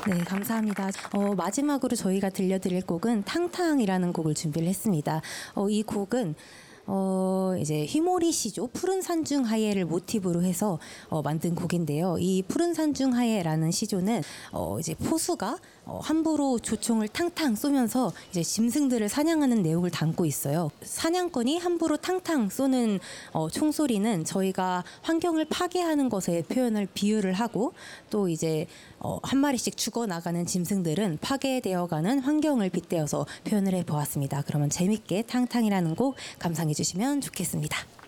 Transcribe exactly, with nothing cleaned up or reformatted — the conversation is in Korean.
네, 감사합니다. 어, 마지막으로 저희가 들려드릴 곡은 탕탕이라는 곡을 준비를 했습니다. 어, 이 곡은 어, 이제 휘모리 시조 푸른 산중 하예를 모티브로 해서 어, 만든 곡인데요. 이 푸른 산중 하예라는 시조는 어, 이제 포수가 어, 함부로 조총을 탕탕 쏘면서 이제 짐승들을 사냥하는 내용을 담고 있어요. 사냥꾼이 함부로 탕탕 쏘는 어, 총소리는 저희가 환경을 파괴하는 것에 표현을 비유를 하고, 또 이제 어, 한 마리씩 죽어나가는 짐승들은 파괴되어가는 환경을 빗대어서 표현을 해보았습니다. 그러면 재밌게 탕탕이라는 곡 감상해 주시면 좋겠습니다.